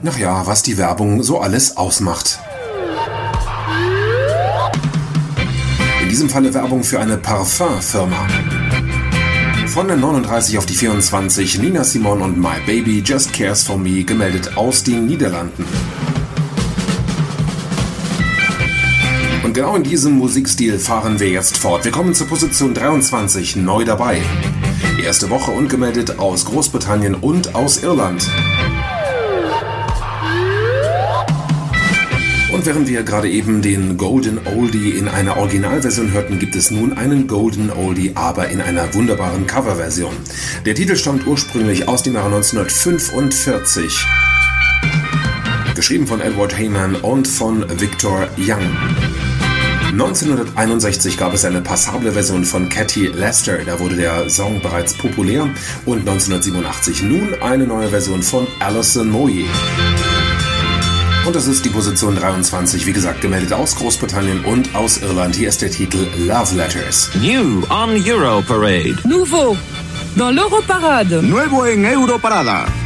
Ach ja, was die Werbung so alles ausmacht. In diesem Falle Werbung für eine Parfumfirma. Von der 39 auf die 24, Nina Simone und My Baby Just Cares For Me, gemeldet aus den Niederlanden. Und genau in diesem Musikstil fahren wir jetzt fort. Wir kommen zur Position 23, neu dabei. Erste Woche und gemeldet aus Großbritannien und aus Irland. Und während wir gerade eben den Golden Oldie in einer Originalversion hörten, gibt es nun einen Golden Oldie, aber in einer wunderbaren Coverversion. Der Titel stammt ursprünglich aus dem Jahre 1945. Geschrieben von Edward Hayman und von Victor Young. 1961 gab es eine passable Version von Katy Lester, da wurde der Song bereits populär. Und 1987 nun eine neue Version von Alison Moyet. Und das ist die Position 23, wie gesagt, gemeldet aus Großbritannien und aus Irland. Hier ist der Titel Love Letters. New on Europarade. Nouveau dans l'Europarade. Nuevo en Europarada.